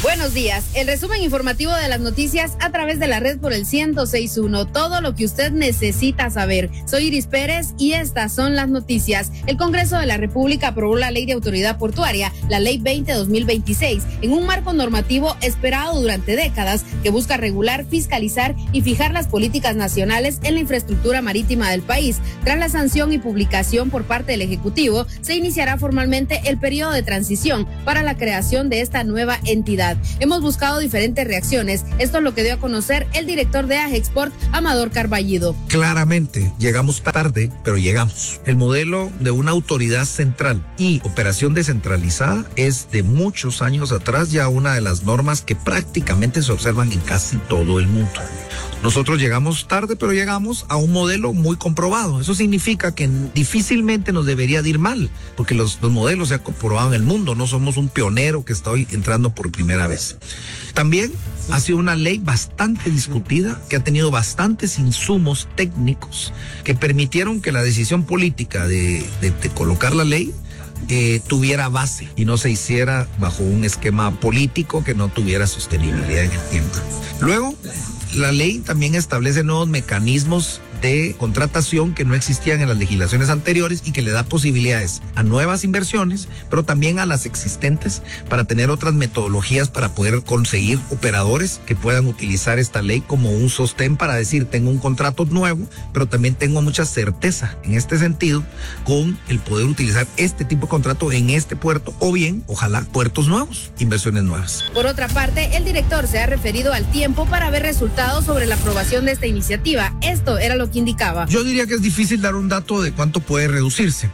Buenos días, el resumen informativo de las noticias a través de la red por el 106.1, todo lo que usted necesita saber. Soy Iris Pérez y estas son las noticias. El Congreso de la República aprobó la Ley de Autoridad Portuaria, la Ley 20-2026, en un marco normativo esperado durante décadas que busca regular, fiscalizar y fijar las políticas nacionales en la infraestructura marítima del país. Tras la sanción y publicación por parte del Ejecutivo, se iniciará formalmente el periodo de transición para la creación de esta nueva entidad. Hemos buscado diferentes reacciones. Esto es lo que dio a conocer el director de Agexport, Amador Carballido. Claramente, llegamos tarde, pero llegamos. El modelo de una autoridad central y operación descentralizada es de muchos años atrás ya una de las normas que prácticamente se observan en casi todo el mundo. Nosotros llegamos tarde, pero llegamos a un modelo muy comprobado. Eso significa que difícilmente nos debería de ir mal, porque los modelos se han comprobado en el mundo. No somos un pionero que está hoy entrando por primera vez. También ha sido una ley bastante discutida, que ha tenido bastantes insumos técnicos que permitieron que la decisión política de colocar la ley tuviera base y no se hiciera bajo un esquema político que no tuviera sostenibilidad en el tiempo. Luego, la ley también establece nuevos mecanismos de contratación que no existían en las legislaciones anteriores y que le da posibilidades a nuevas inversiones, pero también a las existentes para tener otras metodologías para poder conseguir operadores que puedan utilizar esta ley como un sostén para decir, tengo un contrato nuevo, pero también tengo mucha certeza en este sentido con el poder utilizar este tipo de contrato en este puerto o bien, ojalá, puertos nuevos, inversiones nuevas. Por otra parte, el director se ha referido al tiempo para ver resultados sobre la aprobación de esta iniciativa. Esto era lo que indicaba. Yo diría que es difícil dar un dato de cuánto puede reducirse.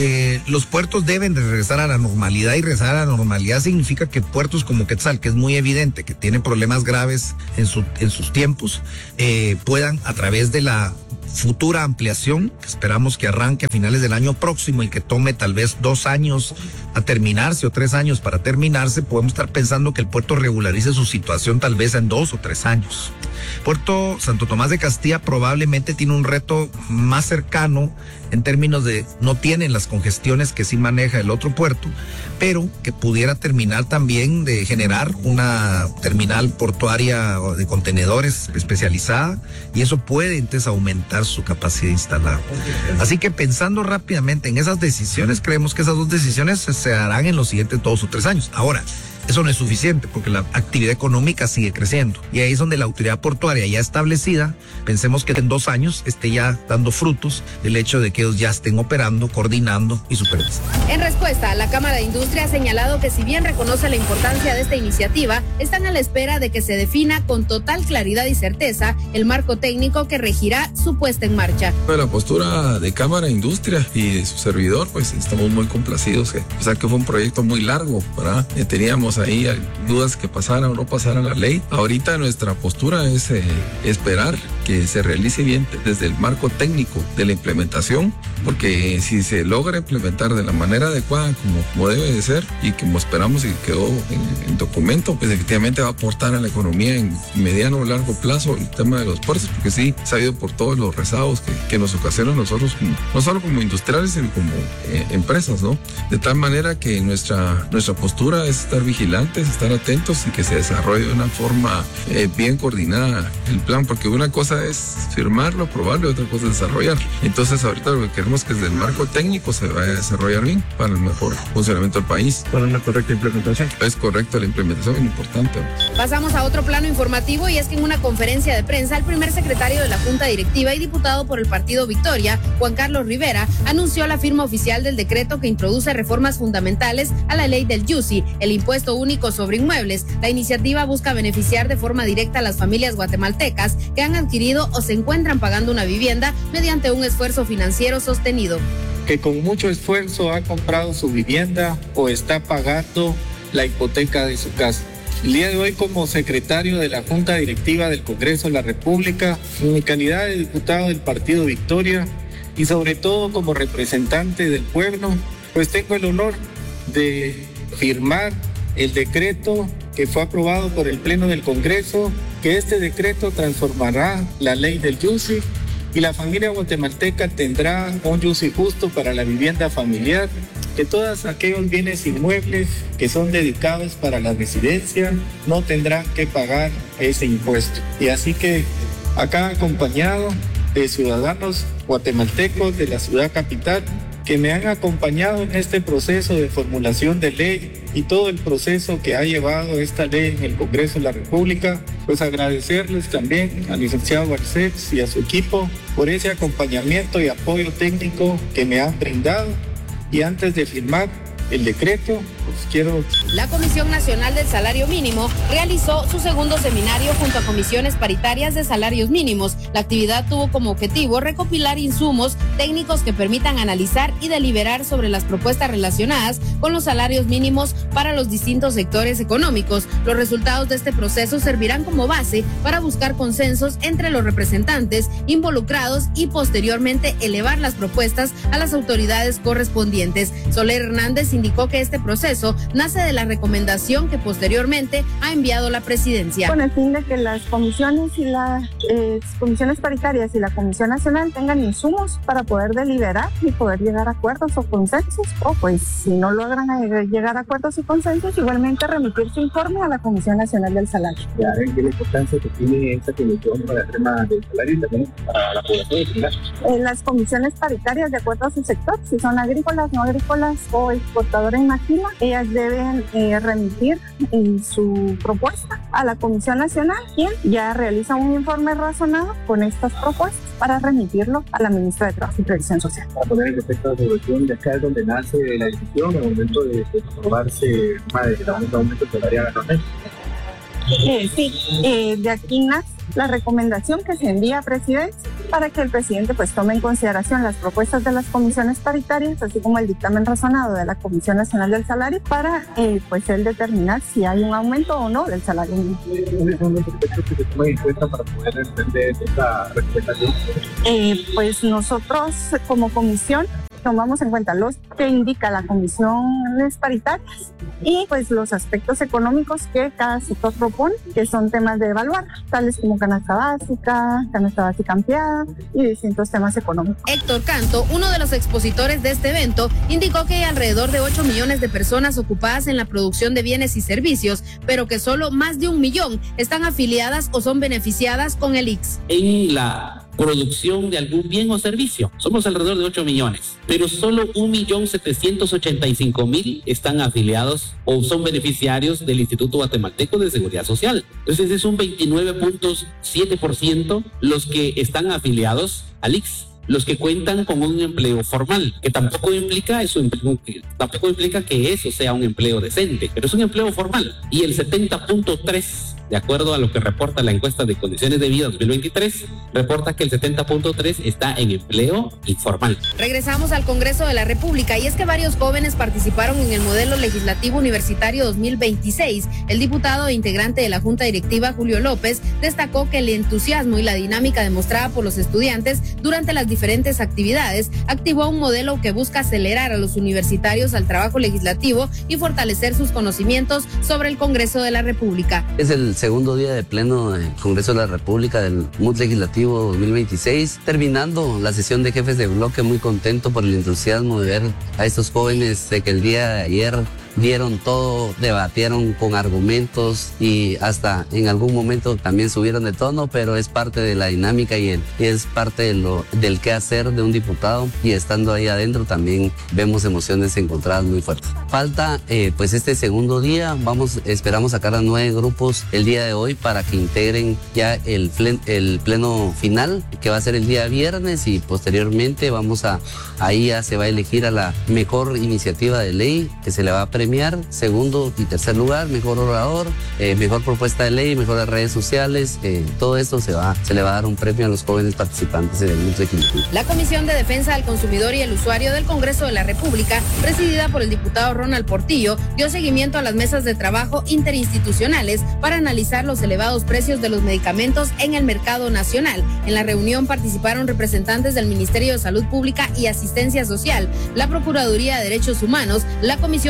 Los puertos deben de regresar a la normalidad, y regresar a la normalidad significa que puertos como Quetzal, que es muy evidente que tiene problemas graves en sus tiempos, puedan, a través de la futura ampliación, que esperamos que arranque a finales del año próximo y que tome tal vez 2 años a terminarse o 3 años para terminarse, podemos estar pensando que el puerto regularice su situación tal vez en 2 o 3 años. Puerto Santo Tomás de Castilla probablemente tiene un reto más cercano en términos de no tienen las congestiones que sí maneja el otro puerto, pero que pudiera terminar también de generar una terminal portuaria de contenedores especializada, y eso puede entonces aumentar su capacidad instalada. Así que pensando rápidamente en esas decisiones, creemos que esas 2 decisiones se harán en los siguientes 2 o 3 años. Ahora, eso no es suficiente porque la actividad económica sigue creciendo, y ahí es donde la autoridad portuaria ya establecida, pensemos que en 2 años esté ya dando frutos el hecho de que ellos ya estén operando, coordinando y supervisando. En respuesta, la Cámara de Industria ha señalado que si bien reconoce la importancia de esta iniciativa, están a la espera de que se defina con total claridad y certeza el marco técnico que regirá su puesta en marcha. La postura de Cámara de Industria y de su servidor, pues estamos muy complacidos, o sea que fue un proyecto muy largo, ¿verdad? Teníamos ahí dudas que pasaran o no pasaran la ley. Ahorita nuestra postura es esperar que se realice bien desde el marco técnico de la implementación, porque si se logra implementar de la manera adecuada como debe de ser y como esperamos y quedó en documento, pues efectivamente va a aportar a la economía en mediano o largo plazo el tema de los puertos, porque sí, sabido por todos los rezagos que nos ocasionan nosotros, no solo como industriales, sino como empresas, ¿no? De tal manera que nuestra postura es estar vigilantes, estar atentos y que se desarrolle de una forma bien coordinada el plan, porque una cosa es firmarlo, aprobarlo, y otra cosa es desarrollarlo. Entonces ahorita lo que queremos es que desde el marco técnico se vaya a desarrollar bien para el mejor funcionamiento del país. Para una correcta implementación. Es correcto, la implementación es importante. Pasamos a otro plano informativo, y es que en una conferencia de prensa, el primer secretario de la Junta Directiva y diputado por el Partido Victoria, Juan Carlos Rivera, anunció la firma oficial del decreto que introduce reformas fundamentales a la ley del YUSI, el impuesto único sobre inmuebles. La iniciativa busca beneficiar de forma directa a las familias guatemaltecas que han adquirido o se encuentran pagando una vivienda mediante un esfuerzo financiero sostenido. Que con mucho esfuerzo ha comprado su vivienda o está pagando la hipoteca de su casa. El día de hoy, como secretario de la Junta Directiva del Congreso de la República, en mi calidad de diputado del Partido Victoria y sobre todo como representante del pueblo, pues tengo el honor de firmar el decreto que fue aprobado por el Pleno del Congreso, que este decreto transformará la ley del YUSI y la familia guatemalteca tendrá un YUSI justo para la vivienda familiar que todos aquellos bienes inmuebles que son dedicados para la residencia no tendrán que pagar ese impuesto. Y así que acá acompañado de ciudadanos guatemaltecos de la ciudad capital que me han acompañado en este proceso de formulación de ley y todo el proceso que ha llevado esta ley en el Congreso de la República, pues agradecerles también al licenciado Garcés y a su equipo por ese acompañamiento y apoyo técnico que me han brindado. Y antes de firmar el decreto, pues quiero... La Comisión Nacional del Salario Mínimo realizó su segundo seminario junto a comisiones paritarias de salarios mínimos. La actividad tuvo como objetivo recopilar insumos técnicos que permitan analizar y deliberar sobre las propuestas relacionadas con los salarios mínimos para los distintos sectores económicos. Los resultados de este proceso servirán como base para buscar consensos entre los representantes involucrados y posteriormente elevar las propuestas a las autoridades correspondientes. Soler Hernández indicó que este proceso nace de la recomendación que posteriormente ha enviado la presidencia. Con el fin de que las comisiones y las comisiones paritarias y la Comisión Nacional tengan insumos para poder deliberar y poder llegar a acuerdos o consensos, o pues si no logran llegar a acuerdos y consensos, igualmente remitir su informe a la Comisión Nacional del Salario. Ya ven qué importancia que tiene esta comisión para el tema del salario y también para la población. Las comisiones paritarias, de acuerdo a su sector, si son agrícolas, no agrícolas o exportadoras en maquila, ellas deben remitir su propuesta a la Comisión Nacional, quien ya realiza un informe razonado con estas propuestas para remitirlo a la ministra de Trabajo y Previsión Social. Para poner en efecto la solución, de acá es donde nace la decisión al momento de aprobarse el aumento salarial anual. Sí, de aquí nace la recomendación que se envía a presidencia para que el presidente pues tome en consideración las propuestas de las comisiones paritarias, así como el dictamen razonado de la Comisión Nacional del Salario para pues él determinar si hay un aumento o no del salario mínimo. ¿Cuáles son los aspectos que se toman en cuenta para poder entender esta recomendación? Pues nosotros como comisión tomamos en cuenta los que indica la comisiones paritarias y pues los aspectos económicos que cada sector propone, que son temas de evaluar, tales como canasta básica ampliada y distintos temas económicos. Héctor Canto, uno de los expositores de este evento, indicó que hay alrededor de 8 millones de personas ocupadas en la producción de bienes y servicios, pero que solo más de 1 millón están afiliadas o son beneficiadas con el ICS. En la producción de algún bien o servicio. Somos alrededor de 8 millones, pero solo 1.785.000 están afiliados o son beneficiarios del Instituto Guatemalteco de Seguridad Social. Entonces es un 29.7% los que están afiliados al ICS. Los que cuentan con un empleo formal, que tampoco implica que eso sea un empleo decente, pero es un empleo formal. Y el 70.3%, de acuerdo a lo que reporta la encuesta de condiciones de vida 2023, reporta que el 70.3% está en empleo informal. Regresamos al Congreso de la República y es que varios jóvenes participaron en el modelo legislativo universitario 2026. El diputado e integrante de la Junta Directiva, Julio López, destacó que el entusiasmo y la dinámica demostrada por los estudiantes durante las diferentes actividades activó un modelo que busca acelerar a los universitarios al trabajo legislativo y fortalecer sus conocimientos sobre el Congreso de la República. Es el segundo día de pleno del Congreso de la República del MUD Legislativo 2026, terminando la sesión de jefes de bloque, muy contento por el entusiasmo de ver a estos jóvenes de que el día de ayer dieron todo, debatieron con argumentos y hasta en algún momento también subieron de tono, pero es parte de la dinámica y es parte del qué hacer de un diputado, y estando ahí adentro también vemos emociones encontradas muy fuertes. Falta pues este segundo día, esperamos sacar a 9 grupos el día de hoy para que integren ya el pleno final, que va a ser el día viernes, y posteriormente ahí ya se va a elegir a la mejor iniciativa de ley que se le va a premiar, segundo y tercer lugar, mejor orador, mejor propuesta de ley, mejores redes sociales, todo esto se le va a dar un premio a los jóvenes participantes en el MUD Legislativo. La Comisión de Defensa del Consumidor y el Usuario del Congreso de la República, presidida por el diputado Ronald Portillo, dio seguimiento a las mesas de trabajo interinstitucionales para analizar los elevados precios de los medicamentos en el mercado nacional. En la reunión participaron representantes del Ministerio de Salud Pública y Asistencia Social, la Procuraduría de Derechos Humanos, la Comisión Presidencial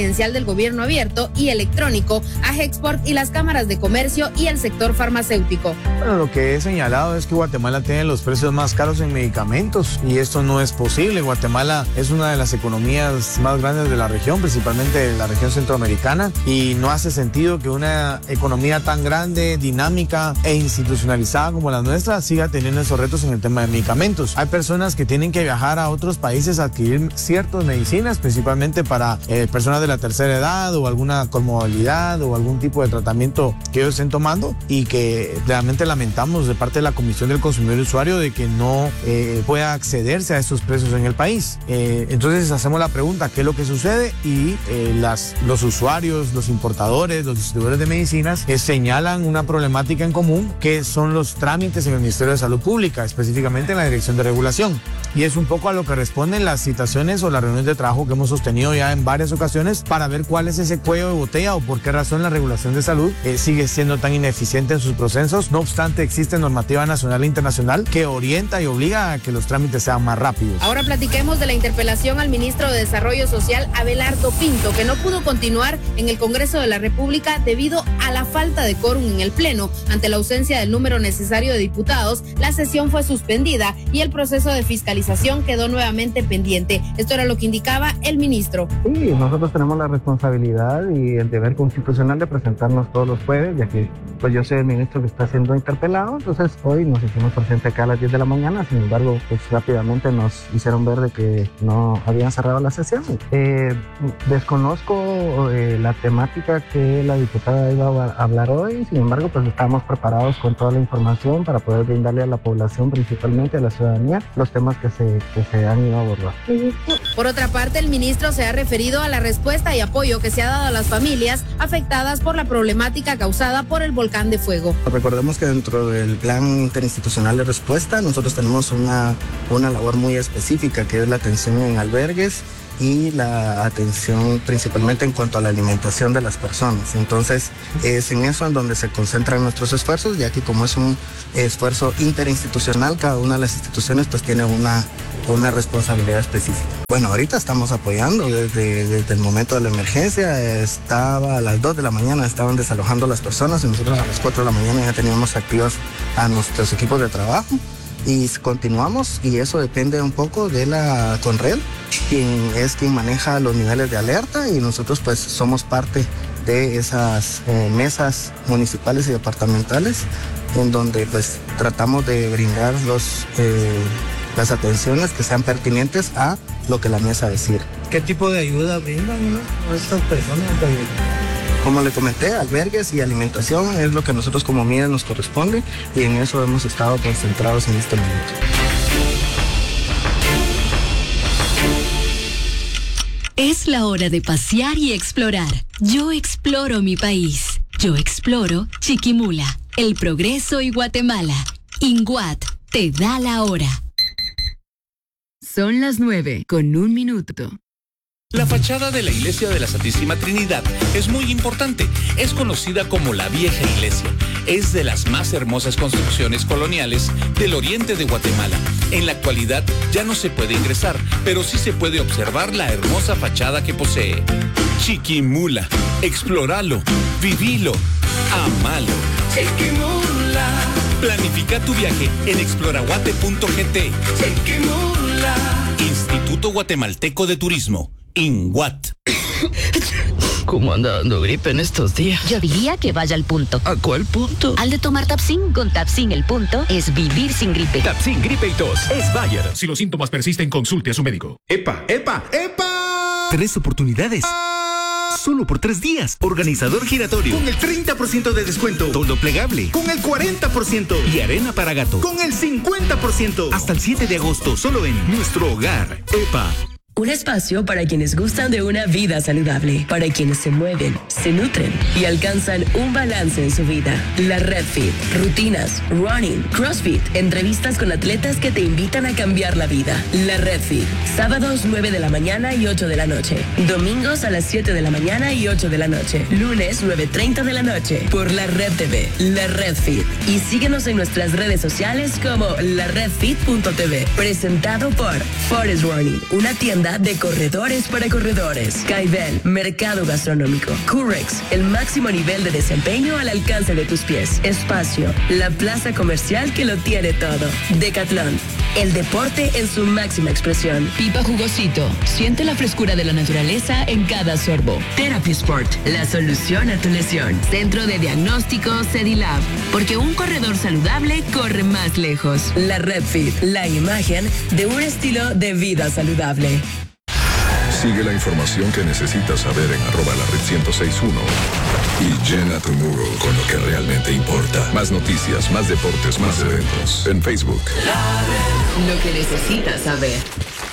Presidencial del Gobierno Abierto y Electrónico, AGEXPORT y las cámaras de comercio y el sector farmacéutico. Bueno, lo que he señalado es que Guatemala tiene los precios más caros en medicamentos y esto no es posible. Guatemala es una de las economías más grandes de la región, principalmente de la región centroamericana, y no hace sentido que una economía tan grande, dinámica e institucionalizada como la nuestra siga teniendo esos retos en el tema de medicamentos. Hay personas que tienen que viajar a otros países a adquirir ciertas medicinas, principalmente para personas de la tercera edad o alguna comorbilidad o algún tipo de tratamiento que ellos estén tomando, y que realmente lamentamos de parte de la Comisión del Consumidor y Usuario de que no pueda accederse a esos precios en el país. Entonces hacemos la pregunta, ¿qué es lo que sucede? Y los usuarios, los importadores, los distribuidores de medicinas señalan una problemática en común, que son los trámites en el Ministerio de Salud Pública, específicamente en la Dirección de Regulación. Y es un poco a lo que responden las citaciones o las reuniones de trabajo que hemos sostenido ya en varias ocasiones para ver cuál es ese cuello de botella o por qué razón la regulación de salud sigue siendo tan ineficiente en sus procesos. No obstante, existe normativa nacional e internacional que orienta y obliga a que los trámites sean más rápidos. Ahora platiquemos de la interpelación al ministro de Desarrollo Social, Abelardo Pinto, que no pudo continuar en el Congreso de la República debido a la falta de quórum en el Pleno. Ante la ausencia del número necesario de diputados, la sesión fue suspendida y el proceso de fiscalización quedó nuevamente pendiente. Esto era lo que indicaba el ministro. Sí, nosotros tenemos la responsabilidad y el deber constitucional de presentarnos todos los jueves, ya que pues yo soy el ministro que está siendo interpelado. Entonces hoy nos hicimos presente acá a las 10 de la mañana, sin embargo pues rápidamente nos hicieron ver de que no habían cerrado la sesión. Desconozco la temática que la diputada iba a hablar hoy, sin embargo pues estamos preparados con toda la información para poder brindarle a la población, principalmente a la ciudadanía, los temas que se han ido a abordar. Por otra parte, el ministro se ha referido a la respuesta y apoyo que se ha dado a las familias afectadas por la problemática causada por el volcán de fuego. Recordemos que dentro del plan interinstitucional de respuesta nosotros tenemos una labor muy específica, que es la atención en albergues y la atención principalmente en cuanto a la alimentación de las personas. Entonces es en eso en donde se concentran nuestros esfuerzos, ya que como es un esfuerzo interinstitucional, cada una de las instituciones pues tiene una responsabilidad específica. Bueno, ahorita estamos apoyando desde el momento de la emergencia. Estaba a las 2 de la mañana, estaban desalojando las personas y nosotros a las 4 de la mañana ya teníamos activos a nuestros equipos de trabajo. Y continuamos, y eso depende un poco de la Conred, quien maneja los niveles de alerta, y nosotros pues somos parte de esas mesas municipales y departamentales en donde pues tratamos de brindar las atenciones que sean pertinentes a lo que la mesa decide. ¿Qué tipo de ayuda brindan a estas personas? Como le comenté, albergues y alimentación es lo que nosotros como MIDES nos corresponde, y en eso hemos estado concentrados en este momento. Es la hora de pasear y explorar. Yo exploro mi país. Yo exploro Chiquimula, El Progreso y Guatemala. INGUAT te da la hora. Son las 9:01. La fachada de la Iglesia de la Santísima Trinidad es muy importante. Es conocida como la Vieja Iglesia. Es de las más hermosas construcciones coloniales del oriente de Guatemala. En la actualidad ya no se puede ingresar, pero sí se puede observar la hermosa fachada que posee. Chiquimula, explóralo, vivilo, amalo. Chiquimula. Planifica tu viaje en exploraguate.gt. Chiquimula. Instituto Guatemalteco de Turismo. INGUAT. ¿Cómo anda dando gripe en estos días? Yo diría que vaya al punto. ¿A cuál punto? Al de tomar Tapsin. Con Tapsin el punto es vivir sin gripe. Tapsin, gripe y tos es Bayer. Si los síntomas persisten, consulte a su médico. ¡Epa, epa, epa! 3 oportunidades. Solo por 3 días. Organizador giratorio. Con el 30% de descuento. Todo plegable. Con el 40%. Y arena para gato. Con el 50%. Hasta el 7 de agosto. Solo en Nuestro Hogar. EPA. Un espacio para quienes gustan de una vida saludable, para quienes se mueven, se nutren y alcanzan un balance en su vida. La Red Fit, rutinas, running, CrossFit, entrevistas con atletas que te invitan a cambiar la vida. La Red Fit, sábados 9 de la mañana y 8 de la noche, domingos a las 7 de la mañana y 8 de la noche, lunes 9:30 de la noche, por la Red TV, La Red Fit. Y síguenos en nuestras redes sociales como laredfit.tv. Presentado por Forest Running, una tienda temporada de corredores para corredores. Caibel, mercado gastronómico. Curex, el máximo nivel de desempeño al alcance de tus pies. Espacio, la plaza comercial que lo tiene todo. Decathlon, el deporte en su máxima expresión. Pipa Jugosito, siente la frescura de la naturaleza en cada sorbo. Therapy Sport, la solución a tu lesión. Centro de diagnóstico Cedilab, porque un corredor saludable corre más lejos. La Redfit, la imagen de un estilo de vida saludable. Sigue la información que necesitas saber en @lared1061 y llena tu muro con lo que realmente importa. Más noticias, más deportes, más eventos en Facebook. Lo que necesitas saber.